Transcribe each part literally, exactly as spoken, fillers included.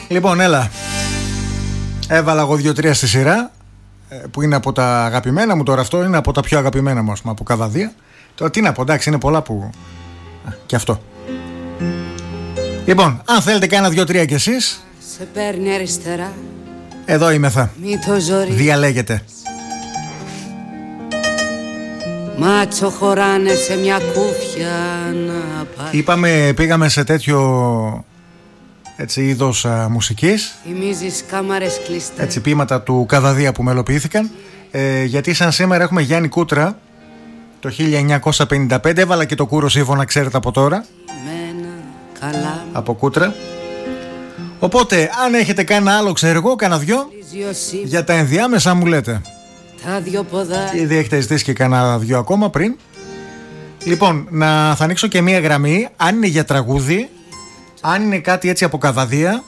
Λοιπόν, έλα. Έβαλα εγώ δύο-τρία στη σειρά που είναι από τα αγαπημένα μου. Τώρα αυτό είναι από τα πιο αγαπημένα μου, από Καβαδία. Τώρα τι να πω, εντάξει, είναι πολλά που. Α, και αυτό. Λοιπόν, αν θέλετε κάνα δύο-τρία κι εσείς. Σε παίρνει αριστερά. Εδώ είμαι θα. Διαλέγετε. Μάτσο χωράνε σε μια κούφια να πάει. Είπαμε, πήγαμε σε τέτοιο έτσι είδος α, μουσικής. Θυμίζεις κάμαρες κλειστές. Έτσι ποίηματα του Καβαδία που μελοποιήθηκαν. ε, Γιατί σαν σήμερα έχουμε Γιάννη Κούτρα το χίλια εννιακόσια πενήντα πέντε. Έβαλα και το Κούρο Σύμφωνα, ξέρετε από τώρα. Μένα, καλά. Από Κούτρα. Οπότε αν έχετε κάνα άλλο, ξέρω εγώ, κάνα δυο για τα ενδιάμεσα μου λέτε. Τα δυο ποδάρια. Ήδη έχετε ζητήσει και κάνα δυο ακόμα πριν. Λοιπόν, να θα ανοίξω και μία γραμμή. Αν είναι για τραγούδι, αν είναι κάτι έτσι από Καβαδία,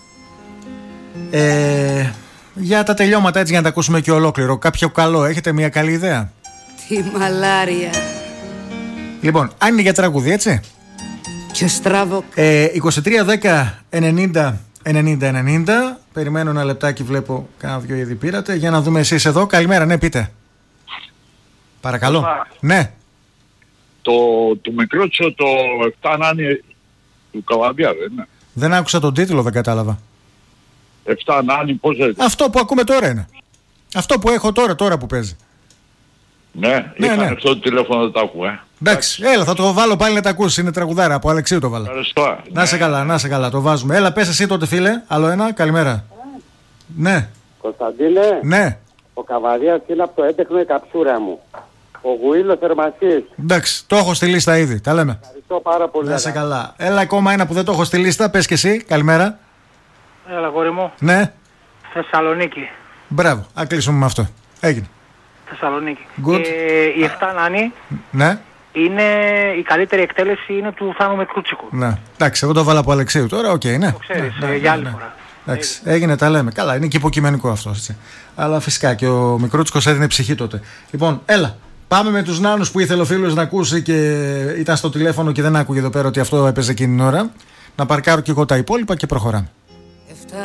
ε, για τα τελειώματα έτσι, για να τα ακούσουμε και ολόκληρο. Κάποιο καλό, έχετε μία καλή ιδέα? Τη μαλάρια. Λοιπόν, αν είναι για τραγούδι, έτσι. Και στραβό. ε, είκοσι τρία δέκα ενενήντα ενενήντα ενενήντα. Περιμένω ένα λεπτάκι, βλέπω κάνα δυο ήδη πήρατε. Για να δούμε εσείς εδώ. Καλημέρα, ναι, πείτε. Παρακαλώ. Ά, ναι. Το, το μικρότσο το εφτά νάνι του Καβαδία δεν είναι? Δεν άκουσα τον τίτλο, δεν κατάλαβα. εφτά νάνι, πώς λέγεται? Αυτό που ακούμε τώρα είναι. Αυτό που έχω τώρα, τώρα που παίζει. Ναι, ναι, είχαν ναι. αυτό το τηλέφωνο, δεν το ακούω. Εντάξει, έλα, θα το βάλω πάλι να τα ακούσει. Είναι τραγουδάρα, από Αλεξίου το βάλα. Ευχαριστώ. Να σε καλά, να σε καλά, το βάζουμε. Έλα, πες εσύ τότε, φίλε. Άλλο ένα, καλημέρα. Ναι, Κωνσταντίνε, ναι. ο Καβαδίας είναι από το έντεχνο η καψούρα μου. Ο Γουίλο Θερμασής. Εντάξει, το έχω στη λίστα ήδη. Τα λέμε. Ευχαριστώ πάρα πολύ. Να σε καλά. Έλα, ακόμα ένα που δεν το έχω στη λίστα. Πες και εσύ, καλημέρα. Έλα, κόρη μου. Ναι, Θεσσαλονίκη. μπράβο, α κλείσουμε με αυτό. Έγινε. Θεσσαλονίκη. Good. Ε, η εφτά νάνι Ναι, είναι η καλύτερη εκτέλεση είναι του Θάνου Μικρούτσικου. ναι. Εντάξει, εγώ το βάλα από Αλεξίου τώρα, οκ, okay, ναι. Το ξέρεις, ναι, ε, ναι, για άλλη ναι. φορά. Εντάξει, έγινε, τα λέμε. Καλά, είναι και υποκειμενικό αυτό. Έτσι. Αλλά φυσικά και ο Μικρούτσικος έδινε ψυχή τότε. Λοιπόν, έλα. Πάμε με τους νάνους που ήθελε ο φίλος να ακούσει και ήταν στο τηλέφωνο και δεν άκουγε εδώ πέρα ότι αυτό έπαιζε εκείνη την ώρα. Να παρκάρω και εγώ τα υπόλοιπα και προχωράμε.